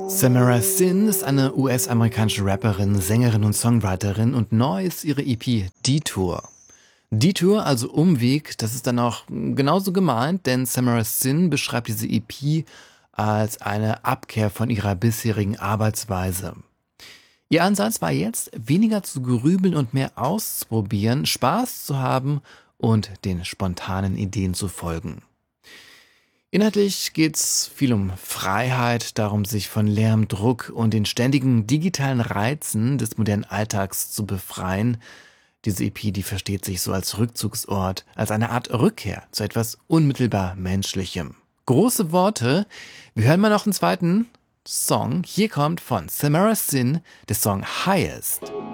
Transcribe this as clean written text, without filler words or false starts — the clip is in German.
Samara Sin ist eine US-amerikanische Rapperin, Sängerin und Songwriterin und neu ist ihre EP Detour. Detour, also Umweg, das ist dann auch genauso gemeint, denn Samara Sin beschreibt diese EP als eine Abkehr von ihrer bisherigen Arbeitsweise. Ihr Ansatz war jetzt, weniger zu grübeln und mehr auszuprobieren, Spaß zu haben und den spontanen Ideen zu folgen. Inhaltlich geht's viel um Freiheit, darum, sich von Lärm, Druck und den ständigen digitalen Reizen des modernen Alltags zu befreien. Diese EP, die versteht sich so als Rückzugsort, als eine Art Rückkehr zu etwas unmittelbar Menschlichem. Große Worte. Wir hören mal noch einen zweiten Song. Hier kommt von Samara Sin der Song Highest.